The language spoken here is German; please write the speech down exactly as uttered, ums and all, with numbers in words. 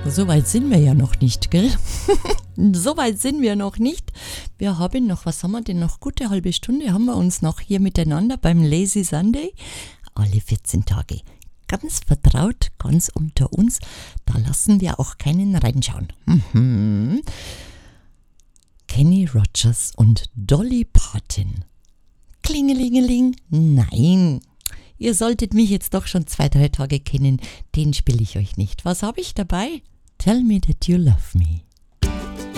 So weit sind wir ja noch nicht, gell? So weit sind wir noch nicht. Wir haben noch, was haben wir denn noch? Gute halbe Stunde haben wir uns noch hier miteinander beim Lazy Sunday. Alle vierzehn Tage. Ganz vertraut, ganz unter uns. Da lassen wir auch keinen reinschauen. Mhm. Kenny Rogers und Dolly Parton. Klingelingeling. Nein. Ihr solltet mich jetzt doch schon zwei, drei Tage kennen. Den spiele ich euch nicht. Was habe ich dabei? Tell me that you love me.